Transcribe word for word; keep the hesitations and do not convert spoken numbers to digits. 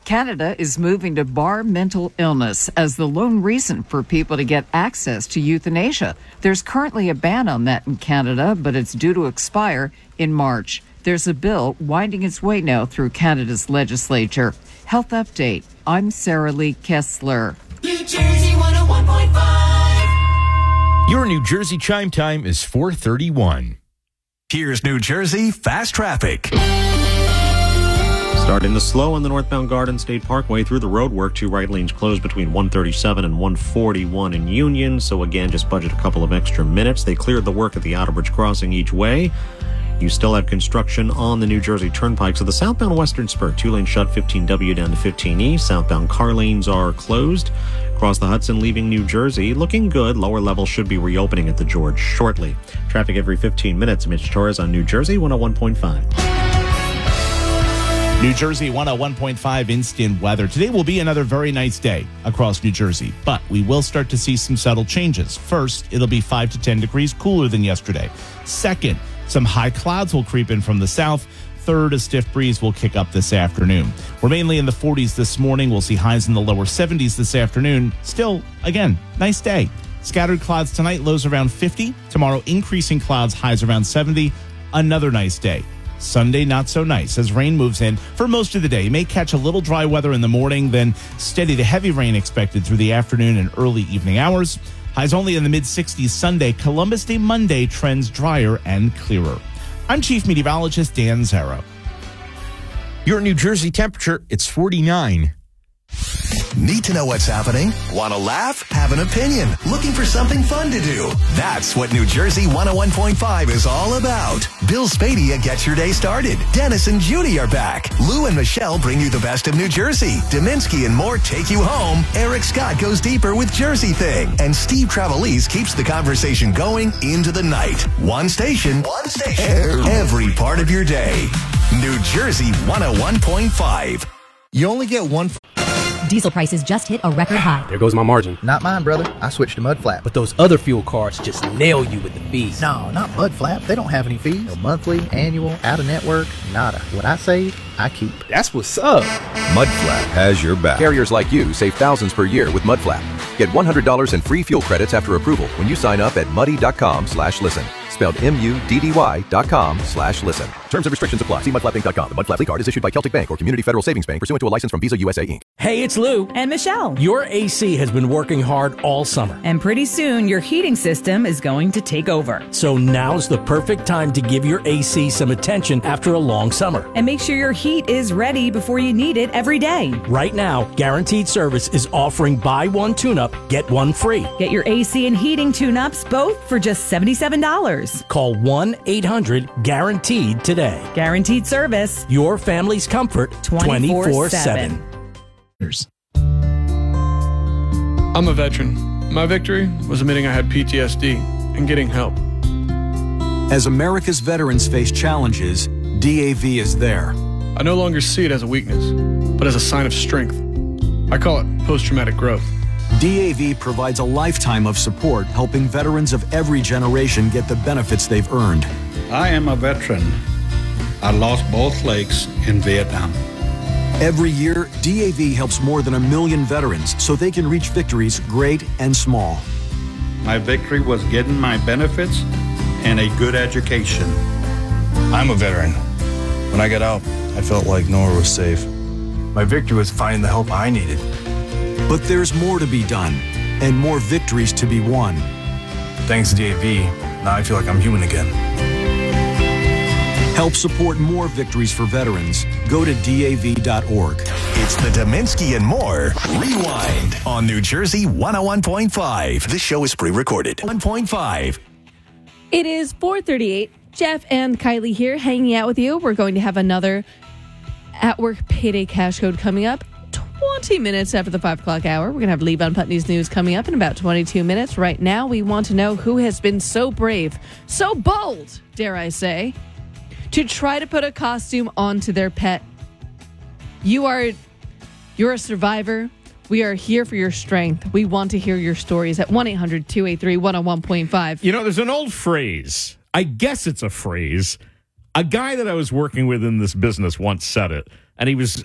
Canada is moving to bar mental illness as the lone reason for people to get access to euthanasia. There's currently a ban on that in Canada, but it's due to expire in March. There's a bill winding its way now through Canada's legislature. Health Update. I'm Sarah Lee Kessler. New Jersey one oh one point five. Your New Jersey chime time is four thirty-one. Here's New Jersey Fast Traffic. Starting to slow on the northbound Garden State Parkway through the roadwork. Two right lanes closed between one thirty-seven and one forty-one in Union. So again, just budget a couple of extra minutes. They cleared the work at the Outerbridge crossing each way. You still have construction on the New Jersey Turnpike. So the southbound Western Spur, two lanes shut, fifteen W down to fifteen E. Southbound car lanes are closed. Across the Hudson, leaving New Jersey, looking good. Lower levels should be reopening at the George shortly. Traffic every fifteen minutes. Mitch Torres on New Jersey one oh one point five. New Jersey one oh one point five instant weather. Today will be another very nice day across New Jersey, but we will start to see some subtle changes. First, it'll be five to ten degrees cooler than yesterday. Second, some high clouds will creep in from the south. Third, a stiff breeze will kick up this afternoon. We're mainly in the forties this morning. We'll see highs in the lower seventies this afternoon. Still, again, nice day. Scattered clouds tonight, lows around fifty. Tomorrow, increasing clouds, highs around seventy. Another nice day. Sunday, not so nice as rain moves in for most of the day. You may catch a little dry weather in the morning, then steady to heavy rain expected through the afternoon and early evening hours. Highs only in the mid-sixties Sunday. Columbus Day Monday trends drier and clearer. I'm Chief Meteorologist Dan Zarrow. Your New Jersey temperature, it's forty-nine. Need to know what's happening? Want to laugh? Have an opinion? Looking for something fun to do? That's what New Jersey one oh one point five is all about. Bill Spadia gets your day started. Dennis and Judy are back. Lou and Michelle bring you the best of New Jersey. Dominski and more take you home. Eric Scott goes deeper with Jersey Thing. And Steve Travelese keeps the conversation going into the night. One station. One station. Every part of your day. New Jersey one oh one point five. You only get one... F- Diesel prices just hit a record high. There goes my margin. Not mine, brother. I switched to Mudflap. But those other fuel cards just nail you with the fees. No, not Mudflap. They don't have any fees. No monthly, annual, out-of-network, nada. What I save, I keep. That's what's up. Mudflap has your back. Carriers like you save thousands per year with Mudflap. Get one hundred dollars in free fuel credits after approval when you sign up at muddy.com slash listen. Spelled M-U-D-D-Y dot com slash listen. Terms and restrictions apply. See mudflap inc dot com. The Mudflap card is issued by Celtic Bank or Community Federal Savings Bank pursuant to a license from Visa U S A, Incorporated. Hey, it's Lou. And Michelle. Your A C has been working hard all summer. And pretty soon, your heating system is going to take over. So now's the perfect time to give your A C some attention after a long summer. And make sure your heat is ready before you need it every day. Right now, Guaranteed Service is offering buy one tune-up, get one free. Get your A C and heating tune-ups both for just seventy-seven dollars. Call one eight hundred guaranteed today. Guaranteed Service. Your family's comfort twenty-four seven. I'm a veteran. My victory was admitting I had P T S D and getting help. As America's veterans face challenges, D A V is there. I no longer see it as a weakness, but as a sign of strength. I call it post-traumatic growth. D A V provides a lifetime of support, helping veterans of every generation get the benefits they've earned. I am a veteran. I lost both legs in Vietnam. Every year, D A V helps more than a million veterans so they can reach victories great and small. My victory was getting my benefits and a good education. I'm a veteran. When I got out, I felt like nowhere was safe. My victory was finding the help I needed. But there's more to be done and more victories to be won. Thanks to D A V, now I feel like I'm human again. Help support more victories for veterans. Go to D A V dot org. It's the Dominski and More Rewind on New Jersey one oh one point five. This show is pre-recorded. one point five. It is four thirty-eight. Jeff and Kylie here hanging out with you. We're going to have another At Work Payday Cash Code coming up twenty minutes after the five o'clock hour. We're going to have Levon Putney's news coming up in about twenty-two minutes. Right now, we want to know who has been so brave, so bold, dare I say, to try to put a costume onto their pet. You are, you're a survivor. We are here for your strength. We want to hear your stories at one eight hundred two eight three one oh one point five. You know, there's an old phrase. I guess it's a phrase. A guy that I was working with in this business once said it, and he was